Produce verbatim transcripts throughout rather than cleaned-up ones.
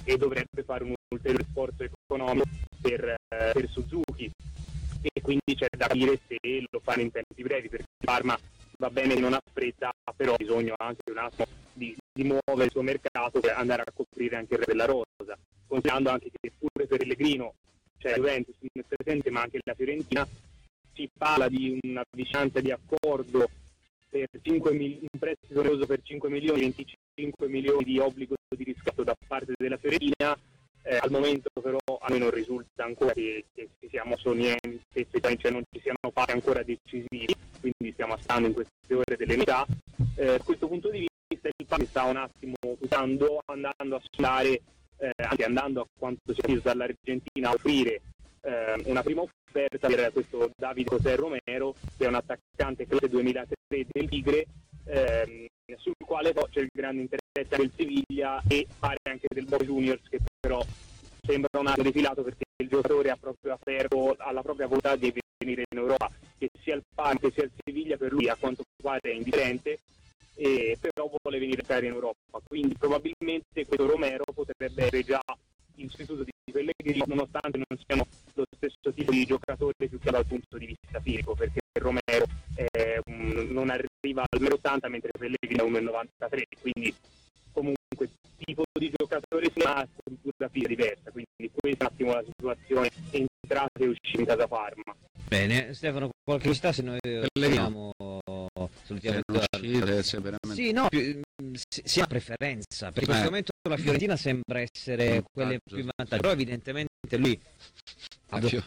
e dovrebbe fare un ulteriore sforzo economico per, eh, per Suzuki, e quindi c'è da dire se lo fanno in tempi brevi, perché il Parma va bene che non ha fretta, però ha bisogno anche un attimo di, di muovere il suo mercato per andare a coprire anche il re della rosa, considerando anche che pure per Pellegrino, cioè Juventus nel presente ma anche la Fiorentina, si parla di una vicinanza di accordo per cinque mil- un prestito oneroso per cinque milioni, venticinque milioni di obbligo di riscatto da parte della Fiorentina. Eh, al momento però a noi non risulta ancora che, che ci sia mosso niente, cioè non ci siano fatti ancora decisivi, quindi stiamo aspettando in queste ore delle novità. Eh, da questo punto di vista il Parma sta un attimo usando, andando a sondare, eh, anche andando a quanto si è visto dall'Argentina a offrire eh, una prima offerta per questo Davide José Romero, che è un attaccante classe duemilatré del Tigre, ehm, sul quale poi c'è il grande interesse del Siviglia e pare anche del Boca Juniors, che però sembra un anno defilato perché il giocatore ha proprio aperto alla propria volontà di venire in Europa, che sia il Parma che sia il Siviglia per lui a quanto pare è indifferente, e però vuole venire a giocare in Europa, quindi probabilmente questo Romero potrebbe essere già il sostituto di Pellegrini, nonostante non siano lo stesso tipo di giocatore più che dal punto di vista fisico, perché Romero eh, non arriva al uno virgola ottanta mentre Pellegrini è uno virgola novantatré, quindi comunque tipo di giocatore sia una struttura fisica diversa, quindi questa è un attimo la situazione entrata e uscita da Parma. Bene, Stefano, qualche curiosità se noi salutiamo salutiamo uscire, se veramente... Sì, no, più, si ha preferenza, perché in questo Eh. momento la Fiorentina sembra essere quelle più vantaggio, però evidentemente lui ha Più-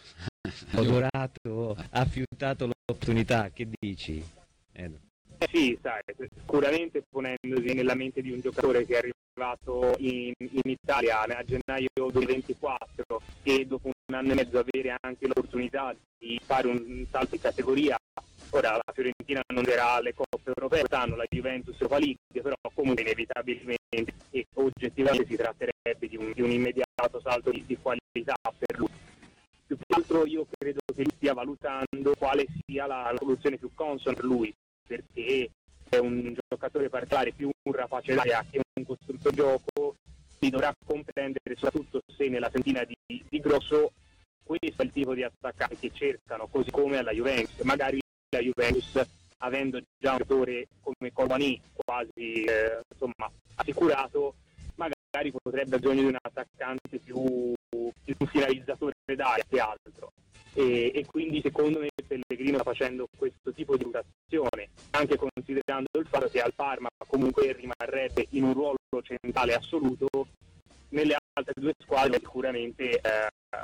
odorato, ha fiutato l'opportunità, che dici? Eh. Eh sì, sai, sicuramente ponendosi nella mente di un giocatore che è arrivato in, in Italia a gennaio duemilaventiquattro e dopo un anno e mezzo avere anche l'opportunità di fare un salto di categoria. Ora la Fiorentina non era le coppe europee quest'anno, la Juventus Europa League, però comunque inevitabilmente e oggettivamente si tratterebbe di un, di un immediato salto di, di qualità per lui. Più che altro io credo che lui stia valutando quale sia la, la soluzione più consona per lui, perché è un giocatore particolare, più un rapace d'aria che un costruttore gioco, si dovrà comprendere soprattutto se nella sentina di, di Grosso questo è il tipo di attaccante che cercano, così come alla Juventus. Magari la Juventus, avendo già un giocatore come Colmani quasi eh, insomma assicurato, magari potrebbe aver bisogno di un attaccante più, più un finalizzatore d'aria che altro. E, e quindi secondo me Pellegrino sta facendo questo tipo di rotazione, anche considerando il fatto che al Parma comunque rimarrebbe in un ruolo centrale assoluto, nelle altre due squadre sicuramente eh,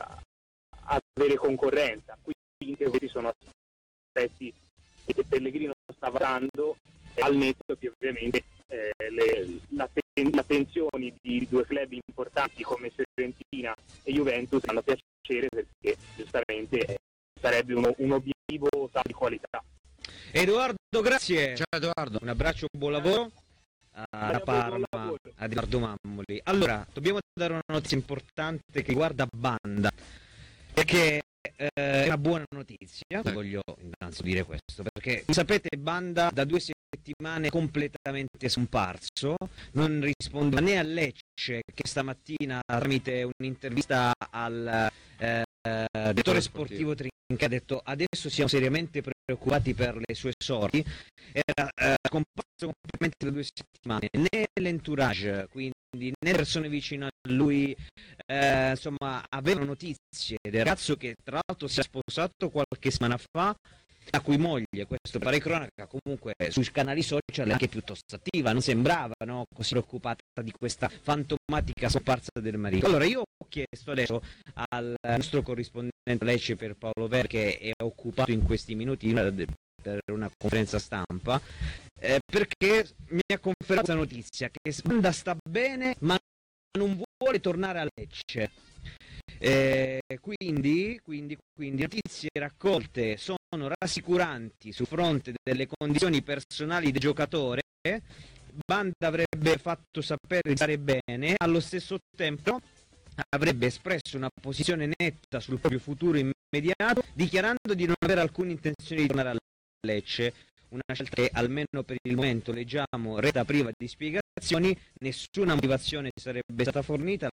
avere concorrenza, quindi questi sono aspetti che Pellegrino sta valutando, al netto che ovviamente eh, le, la, ten, la tensione di due club importanti come Fiorentina e Juventus fanno piacere, perché giustamente eh, sarebbe uno, un obiettivo di qualità. Edoardo, grazie. Ciao Edoardo. Un abbraccio, buon lavoro a Parma, ad Edoardo Mammoli. Allora, dobbiamo dare una notizia importante che riguarda Banda, perché eh, è una buona notizia, voglio innanzitutto dire questo, perché sapete Banda da due settimane completamente scomparso, non rispondeva né a Lecce, che stamattina tramite un'intervista al eh, direttore sportivo Trinca ha detto adesso siamo seriamente preoccupati per le sue sorti, era eh, scomparso completamente da due settimane, né l'entourage, quindi né persone vicine a lui eh, insomma avevano notizie del ragazzo che tra l'altro si è sposato qualche settimana fa, a cui moglie, questo pare cronaca, comunque sui canali social è anche piuttosto attiva, non sembrava, no, così preoccupata di questa fantomatica scomparsa del marito. Allora io ho chiesto adesso al nostro corrispondente Lecce per Paolo Ver, che è occupato in questi minuti per una conferenza stampa, eh, perché mi ha confermato questa notizia che Banda sta bene ma non vuole tornare a Lecce. Eh, quindi, quindi, quindi notizie raccolte sono rassicuranti sul fronte delle condizioni personali del giocatore. Banda avrebbe fatto sapere di stare bene, allo stesso tempo avrebbe espresso una posizione netta sul proprio futuro immediato, dichiarando di non avere alcuna intenzione di tornare a Lecce, una scelta che almeno per il momento leggiamo resta priva di spiegazioni, nessuna motivazione sarebbe stata fornita,